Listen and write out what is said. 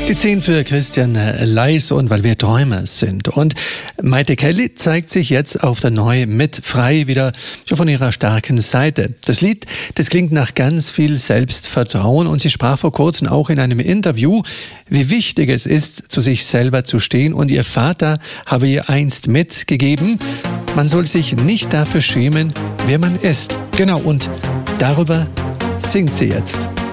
Die 10 für Christian Leis und Weil wir Träumer sind. Und Maite Kelly zeigt sich jetzt auf der Neu mit Frei wieder von ihrer starken Seite. Das Lied, das klingt nach ganz viel Selbstvertrauen und sie sprach vor kurzem auch in einem Interview, wie wichtig es ist, zu sich selber zu stehen, und ihr Vater habe ihr einst mitgegeben, man soll sich nicht dafür schämen, wer man ist. Genau, und darüber singt sie jetzt.